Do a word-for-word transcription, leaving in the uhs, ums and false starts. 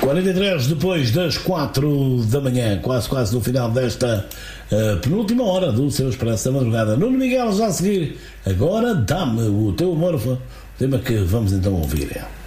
quarenta e três depois das quatro da manhã, quase quase no final desta uh, penúltima hora do seu Expresso da Madrugada. Nuno Miguel já a seguir. Agora dá-me o teu amor, o tema que vamos então ouvir.